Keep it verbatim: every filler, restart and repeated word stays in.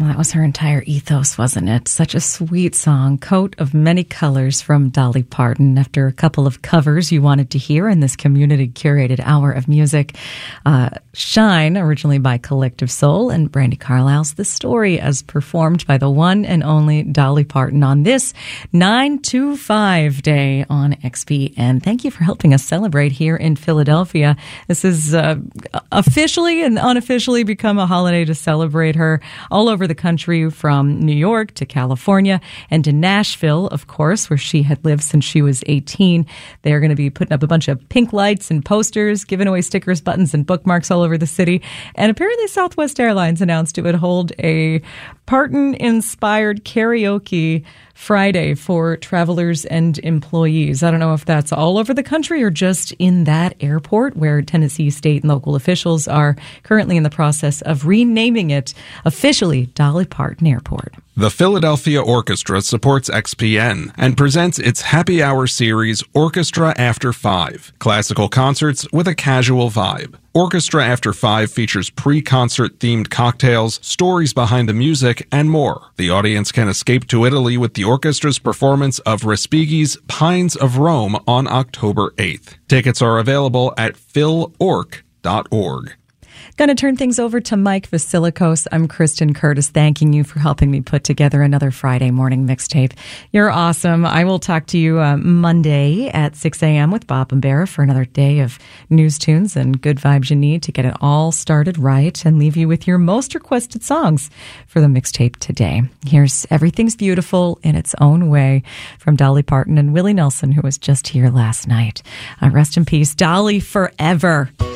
Well, that was her entire ethos, wasn't it? Such a sweet song, Coat of Many Colors from Dolly Parton. After a couple of covers you wanted to hear in this community-curated hour of music, uh, Shine, originally by Collective Soul, and Brandi Carlile's The Story, as performed by the one and only Dolly Parton on this nine two five day on X P N. Thank you for helping us celebrate here in Philadelphia. This has uh, officially and unofficially become a holiday to celebrate her all over the country, from New York to California and to Nashville, of course, where she had lived since she was eighteen. They're going to be putting up a bunch of pink lights and posters, giving away stickers, buttons, and bookmarks all over the city. And apparently Southwest Airlines announced it would hold a Parton-inspired karaoke Friday for travelers and employees. I don't know if that's all over the country or just in that airport, where Tennessee state and local officials are currently in the process of renaming it officially Dolly Parton Airport. The Philadelphia Orchestra supports X P N and presents its happy hour series, Orchestra After Five, classical concerts with a casual vibe. Orchestra After Five features pre-concert themed cocktails, stories behind the music, and more. The audience can escape to Italy with the orchestra's performance of Respighi's Pines of Rome on October eighth. Tickets are available at phil orc dot org. Going to turn things over to Mike Vasilikos. I'm Kristen Curtis, thanking you for helping me put together another Friday morning mixtape. You're awesome. I will talk to you uh, Monday at six a.m. with Bob and Barra for another day of news tunes and good vibes you need to get it all started right and leave you with your most requested songs for the mixtape today. Here's Everything's Beautiful in Its Own Way from Dolly Parton and Willie Nelson, who was just here last night. Uh, rest in peace, Dolly, forever.